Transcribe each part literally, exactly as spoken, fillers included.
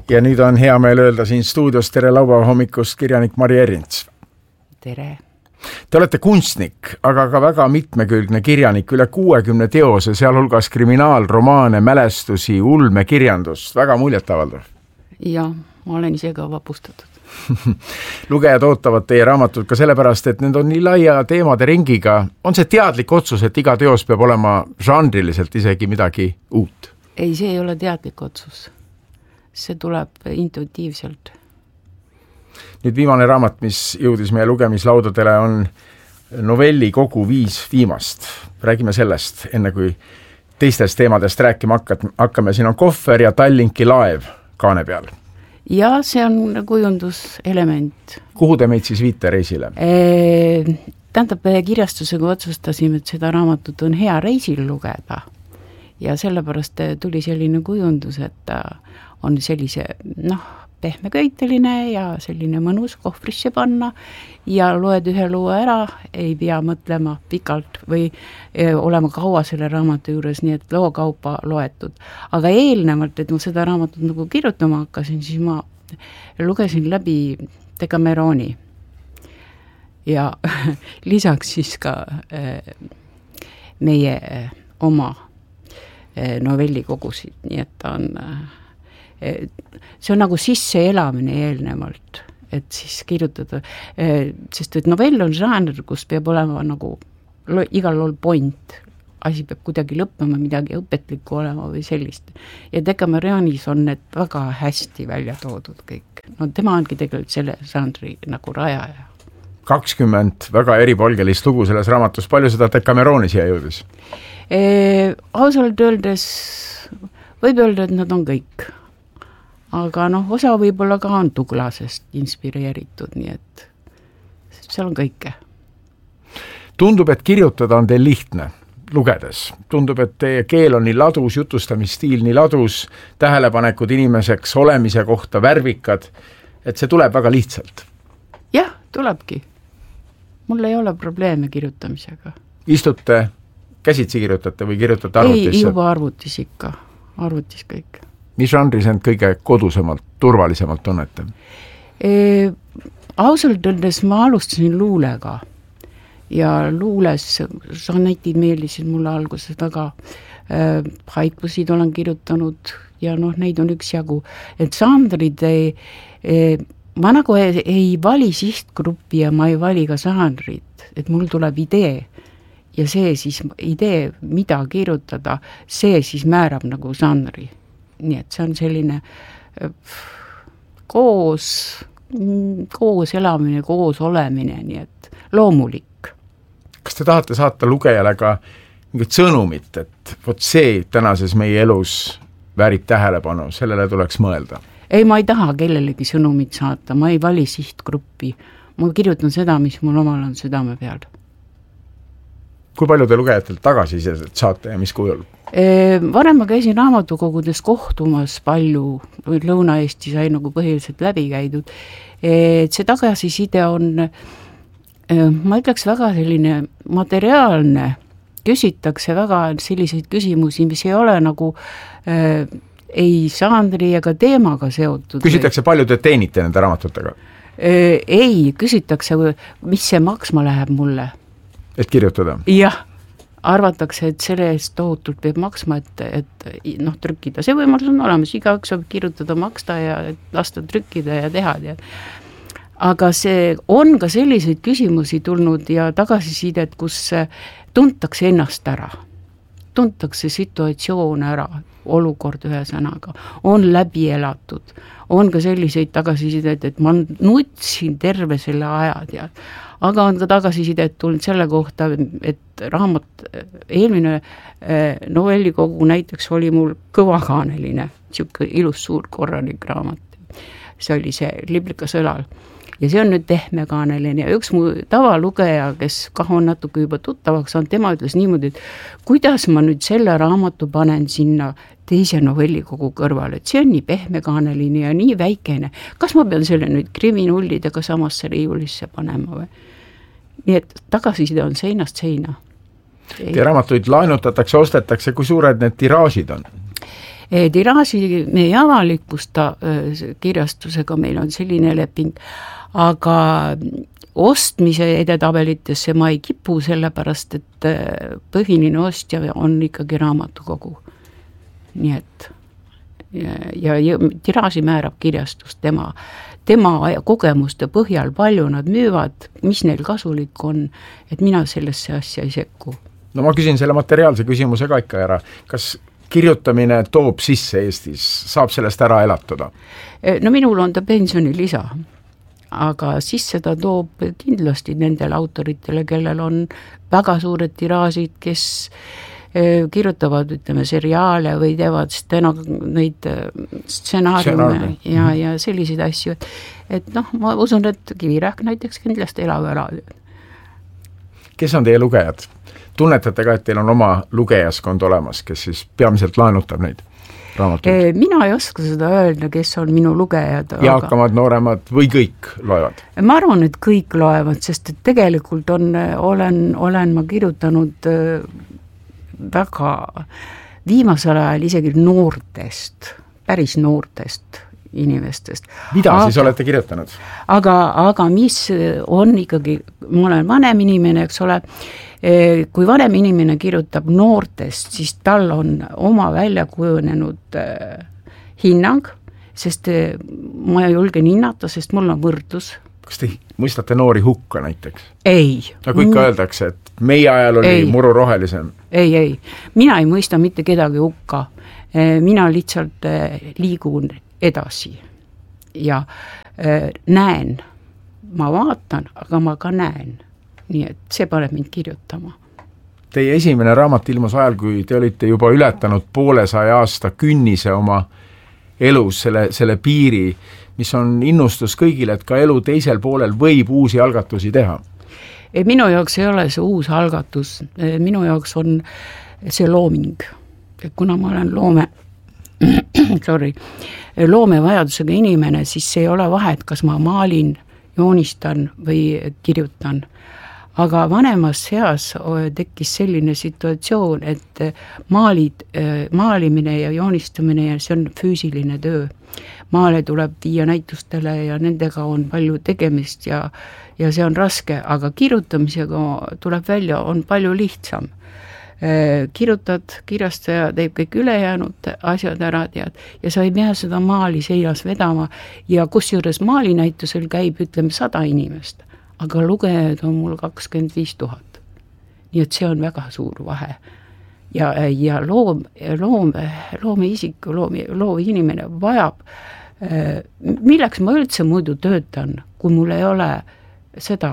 ja nüüd on hea meel öelda siin stuudios tere laupäeva hommikust kirjanik Mari Erints. Tere. Te olete kunstnik, aga ka väga mitmekülgne kirjanik, üle kuuekümne teose, sealhulgas kriminaalromaane, mälestusi, ulmekirjandust, väga muljetavaldav. Ja, ma olen ise ka vapustatud. Lugejad ootavad teie raamatut ka sellepärast, et need on nii laia teemade ringiga. On see teadlik otsus, et iga teos peab olema žanriliselt isegi midagi uut? Ei, see ei ole teadlik otsus. See tuleb intuitiivselt. Nüüd viimane raamat, mis jõudis meie lugemislaudadele, on novelli kogu viis viimast. Räägime sellest, enne kui teistest teemadest rääkima hakkame. Siin on kohver ja Tallinki laev kaane peal. Ja see on kujunduselement. Kuhu te meid siis viite reisile? E, tähendab, kirjastusega otsustasime, et seda raamatut on hea reisil lugeda. Ja sellepärast tuli selline kujundus, et ta on sellise, noh, pehmeköiteline ja selline mõnus kohvrisse panna ja loed ühe loo ära, ei pea mõtlema pikalt või olema kaua selle raamatu juures, nii et loo kaupa loetud. Aga eelnevalt, et ma seda raamatut nagu kirjutama hakkasin, siis ma lugesin läbi Decameroni ja lisaks siis ka meie oma novellikogusid, nii et ta on see on nagu sisse elamine eelnevalt, et siis kirjutada, sest et novell on žanr, kus peab olema nagu igal lool point, asi peab kuidagi lõppema, midagi õpetlikku olema või sellist. Ja Decameronis on need väga hästi välja toodud kõik. No tema ongi tegelikult selle žanri nagu rajaja. kakskümmend väga eripolgelist lugu selles raamatus, palju seda Decameroni siia jõudis? E, ausalt öeldes võib öelda, et nad on kõik. Aga noh, osa võib-olla ka on Douglasest inspireeritud, nii et seal on kõike. Tundub, et kirjutada on teil lihtne lugedes. Tundub, et teie keel on nii ladus, jutustamisstiil nii ladus, tähelepanekud inimeseks olemise kohta värvikad, et see tuleb väga lihtsalt. Jah, tulebki. Mul ei ole probleeme kirjutamisega. Istute, käsitsi kirjutate või kirjutate arvutisse? Ei, juba arvutis ikka. Arvutis kõik. Mis žanris end kõige kodusemalt, turvalisemalt tunnete? E, ausalt öeldes ma alustasin luulega ja luules žanetid meeldisid mulle alguses väga. E, haikusid olen kirjutanud ja noh, neid on üks jagu. Et žanrid ei, e, ma nagu ei, ei vali sihtgruppi ja ma ei vali ka žanrit, et mul tuleb idee ja see siis idee, mida kirjutada, see siis määrab nagu žanri. Nii et see on selline koos, koos elamine, koos olemine, nii et loomulik. Kas te tahate saata lugejale ka mingit sõnumit, et vot see tänases meie elus väärib tähelepanu, sellele tuleks mõelda? Ei, ma ei taha kellelegi sõnumit saata, ma ei vali sihtgruppi. Ma kirjutan seda, mis mul omal on südame peal. Kui palju te lugejatelt tagasi saate ja mis kujul? E, varem ma käisin raamatukogudes kohtumas palju, Lõuna-Eesti sai nagu põhiliselt läbi käidud. E, see tagasiside on, e, ma ütleks väga selline materiaalne, küsitakse väga selliseid küsimusi, mis ei ole nagu e, ei žanri ega teemaga seotud. Küsitakse palju te teenite nende raamatutega? E, ei, küsitakse, mis see maksma läheb mulle. Et kirjutada? Jah, arvatakse, et selle eest tohutult peab maksma, et, et noh, trükkida. See võimalus on olemas, igaüks saab kirjutada, maksta ja lasta trükkida ja teha. Ja. Aga see on ka selliseid küsimusi tulnud ja tagasisidet, kus tuntakse ennast ära. Tuntakse situatsioon ära, olukord ühe sõnaga. On läbi elatud. On ka selliseid tagasisidet, et ma nutsin terve selle aja tead. Aga on ka tagasisidet tulnud selle kohta, et raamat, eelmine novellikogu näiteks oli mul kõvakaaneline, siuke ilus suur korralik raamat. See oli see Liblikas õlal. Ja see on nüüd pehmekaaneline ja üks mu tavalugeja, kes kah on natuke juba tuttavaks on, tema ütles niimoodi, et kuidas ma nüüd selle raamatu panen sinna teise novellikogu kõrval, et see on nii pehmekaaneline ja nii väikene. Kas ma pean selle nüüd kriminullidega samasse riiulisse panema või? Nii et tagasiside on seinast seina. Teie raamatuid laenutatakse, ostetakse, kui suured need tiraažid on? Tiraaži me ei avalikusta kirjastusega, meil on selline leping, aga ostmise edetabelitesse ma ei kipu, sellepärast et põhiline ostja on ikkagi raamatukogu. Nii et ja, ja, ja tiraaži määrab kirjastus tema, tema kogemuste põhjal, palju nad müüvad, mis neil kasulik on, et mina sellesse asja ei sekku. No ma küsin selle materiaalse küsimuse ka ikka ära. Kas kirjutamine toob sisse Eestis, saab sellest ära elatuda? No minul on ta pensionilisa, aga sisse ta toob kindlasti nendele autoritele, kellel on väga suured tiraažid, kes kirjutavad, ütleme, seriaale või teevad steno, neid stsenaariume ja, ja selliseid asju, et, et noh, ma usun, et Kivirähk näiteks kindlasti elab ära. Kes on teie lugejad? Tunnetate ka, et teil on oma lugejaskond olemas, kes siis peamiselt laenutab neid raamatuid? Mina ei oska seda öelda, kes on minu lugejad. Jaakamad, aga... nooremad või kõik loevad? Ma arvan, et kõik loevad, sest et tegelikult on, olen, olen ma kirjutanud väga viimasel ajal isegi noortest, päris noortest inimestest. Mida aga, siis olete kirjutanud? Aga, aga mis on ikkagi, ma olen vanem inimene, eks ole, kui vanem inimene kirjutab noortest, siis tal on oma välja kujunenud hinnang, sest ma julgen hinnata, sest mul on võrdlus. Kas te mõistate noori hukka näiteks? Ei. Nagu ikka öeldakse, et meie ajal oli ei. Muru rohelisem. Ei, ei. Mina ei mõista mitte kedagi hukka. Mina lihtsalt liigun edasi ja näen, ma vaatan, aga ma ka näen. Nii et see paneb mind kirjutama. Teie esimene raamat ilmus ajal, kui te olite juba ületanud poolesaja aasta künnise oma elus, selle, selle piiri, mis on innustus kõigile, et ka elu teisel poolel võib uusi algatusi teha. Minu jaoks ei ole see uus algatus, minu jaoks on see looming. Kuna ma olen loome, sorry, loomevajadusega inimene, siis ei ole vahet, kas ma maalin, joonistan või kirjutan. Aga vanemas seas tekkis selline situatsioon, et maalid, maalimine ja joonistamine, see on füüsiline töö. Maale tuleb viia näitustele ja nendega on palju tegemist ja, ja see on raske, aga kirjutamisega tuleb välja, on palju lihtsam. Kirjutad, kirjastaja teeb kõik ülejäänud asjad ära, tead, ja sa ei pea seda maali seilas vedama ja kusjuures maalinäitusel käib, ütleme, sada inimest, aga lugejaid on mul kakskümmend viis tuhat. Nii et see on väga suur vahe. Ja, ja loom, loom, loome isik, loom, loov inimene vajab, milleks ma üldse muidu töötan, kui mul ei ole seda,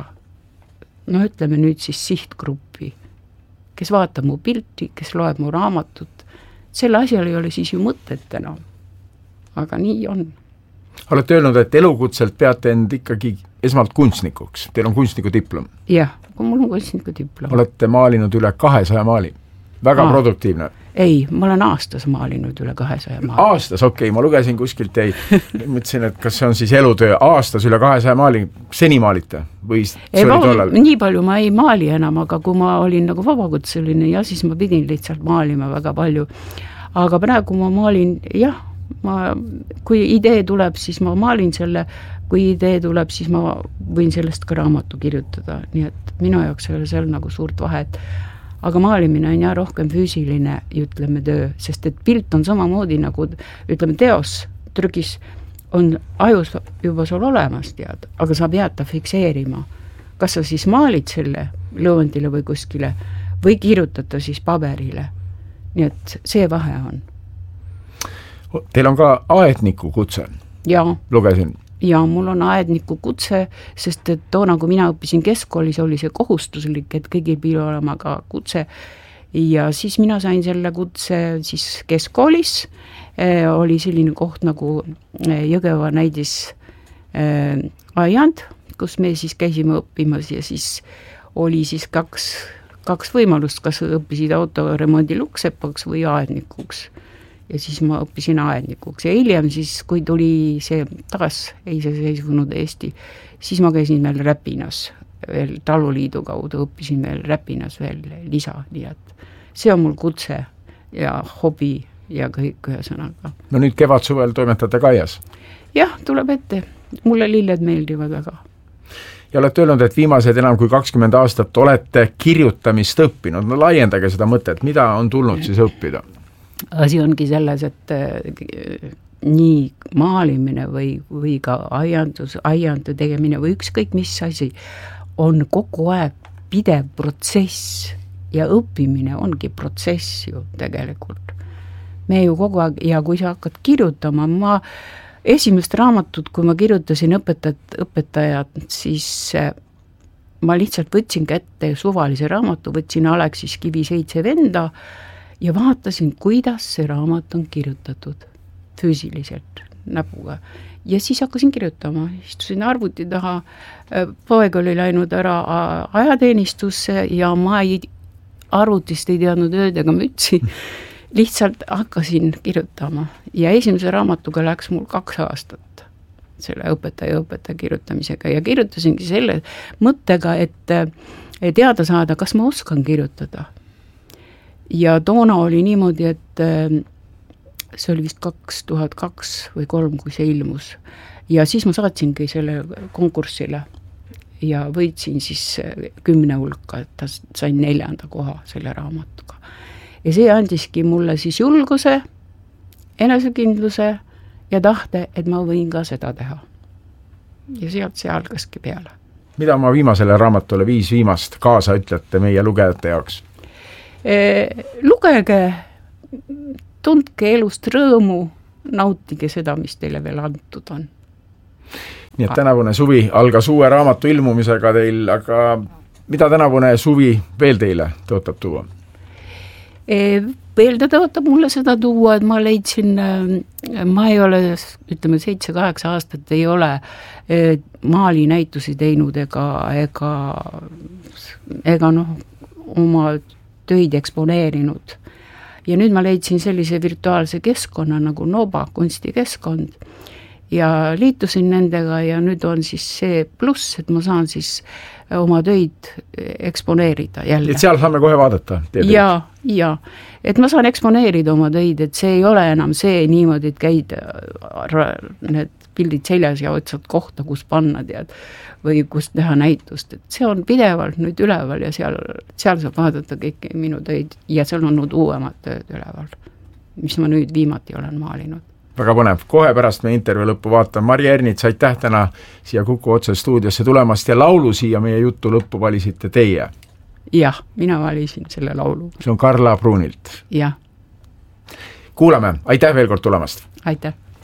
no ütleme nüüd siis sihtgruppi, kes vaatab mu pilti, kes loeb mu raamatut, selle asjal ei ole siis ju mõtet enam. Aga nii on. Olete öelnud, et elukutselt peate end ikkagi esmalt kunstnikuks. Teil on kunstniku diplom. Jah, kui mul on kunstniku diplom. Olete maalinud üle kahesaja maali. Väga Aa, produktiivne. Ei, ma olen aastas maalinud üle kahesaja maali. Aastas, okei, okay, ma lugesin kuskilt, ei, mõtlesin, et kas see on siis elutöö aastas üle kahesaja maali, seni maalite? Või ei, ma, nii palju ma ei maali enam, aga kui ma olin nagu vabakutseline ja siis ma pidin lihtsalt maalima väga palju. Aga praegu ma maalin, jah, ma, kui idee tuleb, siis ma maalin selle, kui idee tuleb, siis ma võin sellest ka raamatu kirjutada, nii et minu jaoks ei ole seal nagu suurt vahet. Aga maalimine on ja rohkem füüsiline, ütleme, töö, sest et pilt on samamoodi nagu, ütleme, teos trükis on ajus juba sul olemas, tead, aga sa pead ta fikseerima. Kas sa siis maalid selle lõõndile või kuskile või kirjutada siis paberile. Nii et see vahe on. Teil on ka aedniku kutse? Jaa. Lugesin. Ja mul on aedniku kutse, sest et toona, kui mina õppisin keskkoolis, oli see kohustuslik, et kõigil pidi olema ka kutse. Ja siis mina sain selle kutse siis keskkoolis. E, oli selline koht nagu Jõgeva näidis e, aiand, kus me siis käisime õppimas ja siis oli siis kaks, kaks võimalust, kas õppisid autoremondi luksepaks või aednikuks. Ja siis ma õppisin aednikuks ja hiljem siis, kui tuli see taas iseseisvunud Eesti, siis ma käisin veel Räpinas, veel Taluliidu kaudu õppisin veel Räpinas veel lisa, nii et see on mul kutse ja hobi ja kõik ühesõnaga. No nüüd kevad-suvel toimetate Kaias? Jah, tuleb ette. Mulle lilled meeldivad väga. Ja olete öelnud, et viimased enam kui kakskümmend aastat olete kirjutamist õppinud. No laiendage seda mõtet, mida on tulnud siis õppida? Asi ongi selles, et nii maalimine või, või ka aiandus, aiandu tegemine või ükskõik mis asi on kogu aeg pidev protsess ja õppimine ongi protsess ju tegelikult. Me ju kogu aeg, ja kui sa hakkad kirjutama, ma esimest raamatut, kui ma kirjutasin õpetajat, õpetajat, siis ma lihtsalt võtsin kätte suvalise raamatu, võtsin Aleksis Kivi seitse venda ja vaatasin, kuidas see raamat on kirjutatud füüsiliselt näpuga. Ja siis hakkasin kirjutama, istusin arvuti taha, poeg oli läinud ära ajateenistusse ja ma ei, arvutist ei teadnud ööd ega mütsi, lihtsalt hakkasin kirjutama ja esimese raamatuga läks mul kaks aastat selle õpetaja õpetaja kirjutamisega ja kirjutasingi selle mõttega, et teada saada, kas ma oskan kirjutada. Ja toona oli niimoodi, et see oli vist kaks tuhat kaks või kolm, kui see ilmus. Ja siis ma saatsingi selle konkursile ja võitsin siis kümne hulka, et ta sain neljanda koha selle raamatuga. Ja see andiski mulle siis julguse, enesekindluse ja tahte, et ma võin ka seda teha. Ja sealt see algaski peale. Mida ma viimasele raamatule viis viimast kaasa ütlete meie lugejate jaoks? E, lugege, tundke elust rõõmu, nautige seda, mis teile veel antud on. Nii et tänavune suvi algas uue raamatu ilmumisega teil, aga mida tänavune suvi veel teile tõotab tuua? E, veel ta tõotab mulle seda tuua, et ma leidsin, ma ei ole, ütleme, seitse-kaheksa aastat ei ole maalinäitusi teinud ega, ega, ega noh, oma töid eksponeerinud. Ja nüüd ma leidsin sellise virtuaalse keskkonna nagu Noba kunstikeskkond ja liitusin nendega ja nüüd on siis see pluss, et ma saan siis oma töid eksponeerida jälle. Et seal saame kohe vaadata? Ja, ja, et ma saan eksponeerida oma töid, et see ei ole enam see niimoodi, et käid need pildid seljas ja otsad kohta, kus panna tead, või kus teha näitust, et see on pidevalt nüüd üleval ja seal, seal saab vaadata kõiki minu töid ja seal on nüüd uuemad tööd üleval, mis ma nüüd viimati olen maalinud. Väga põnev, kohe pärast me intervjuu lõppu vaatan. Marje Ernits, aitäh täna siia Kuku otse stuudiosse tulemast ja laulu siia meie juttu lõppu valisite teie. Jah, mina valisin selle laulu. See on Karla Pruunilt. Jah. Kuulame, aitäh veel kord tulemast. Aitäh.